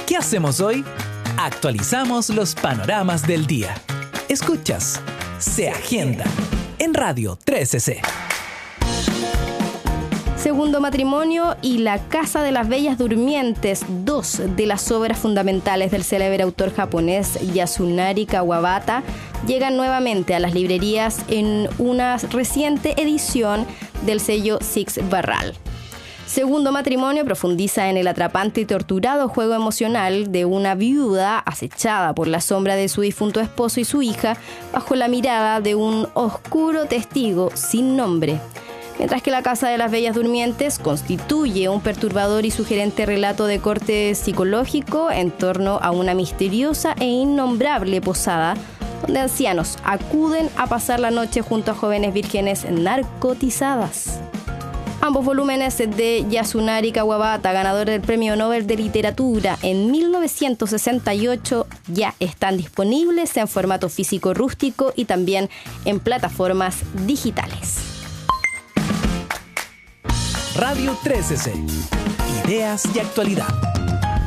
¿Qué hacemos hoy? Actualizamos los panoramas del día. Escuchas Se Agenda en Radio 13C. Segundo matrimonio y La Casa de las Bellas Durmientes, dos de las obras fundamentales del célebre autor japonés Yasunari Kawabata, llegan nuevamente a las librerías en una reciente edición del sello Six Barral. Segundo matrimonio profundiza en el atrapante y torturado juego emocional de una viuda acechada por la sombra de su difunto esposo y su hija bajo la mirada de un oscuro testigo sin nombre. Mientras que La Casa de las Bellas Durmientes constituye un perturbador y sugerente relato de corte psicológico en torno a una misteriosa e innombrable posada donde ancianos acuden a pasar la noche junto a jóvenes vírgenes narcotizadas. Ambos volúmenes de Yasunari Kawabata, ganador del Premio Nobel de Literatura en 1968, ya están disponibles en formato físico rústico y también en plataformas digitales. Radio 13C. Ideas y actualidad.